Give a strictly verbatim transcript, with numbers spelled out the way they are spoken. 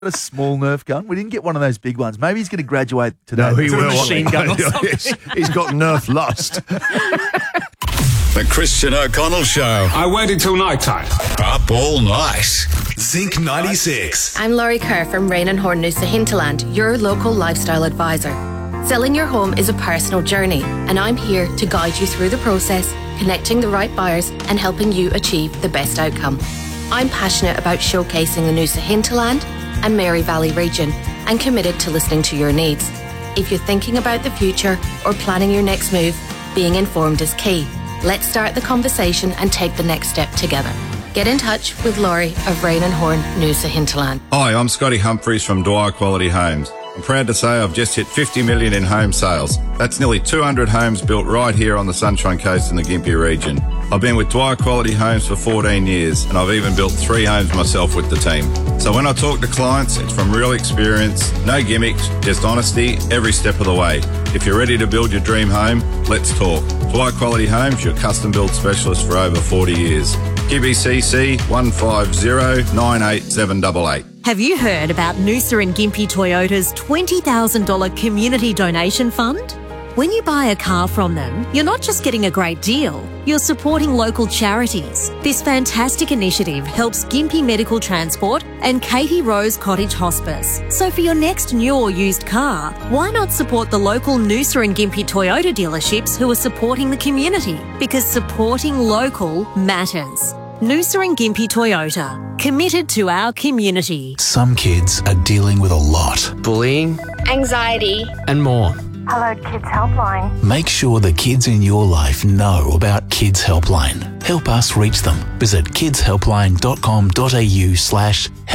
a small Nerf gun. We didn't get one of those big ones. Maybe he's going to graduate today. No, he to a will. machine gun or something. he's, he's got Nerf lust. The Christian O'Connell Show. I waited till night time. Up all night. Zinc ninety-six. I'm Laurie Kerr from Rain and Horn Noosa Hinterland, your local lifestyle advisor. Selling your home is a personal journey, and I'm here to guide you through the process, connecting the right buyers and helping you achieve the best outcome. I'm passionate about showcasing the Noosa Hinterland and Mary Valley region and committed to listening to your needs. If you're thinking about the future or planning your next move, being informed is key. Let's start the conversation and take the next step together. Get in touch with Laurie of Rain and Horn Noosa Hinterland. Hi, I'm Scotty Humphreys from Dwyer Quality Homes. I'm proud to say I've just hit fifty million in home sales. That's nearly two hundred homes built right here on the Sunshine Coast in the Gympie region. I've been with Dwyer Quality Homes for fourteen years, and I've even built three homes myself with the team. So when I talk to clients, it's from real experience, no gimmicks, just honesty every step of the way. If you're ready to build your dream home, let's talk. Dwyer Quality Homes, your custom build specialist for over forty years. Q B C C one five zero nine eight seven eight eight. Have you heard about Noosa and Gympie Toyota's twenty thousand dollars community donation fund? When you buy a car from them, you're not just getting a great deal, you're supporting local charities. This fantastic initiative helps Gympie Medical Transport and Katie Rose Cottage Hospice. So for your next new or used car, why not support the local Noosa and Gympie Toyota dealerships who are supporting the community? Because supporting local matters. Noosa and Gympie Toyota, committed to our community. Some kids are dealing with a lot. Bullying, anxiety, and more. Hello Kids Helpline. Make sure the kids in your life know about Kids Helpline. Help us reach them. Visit kidshelpline.com.au slash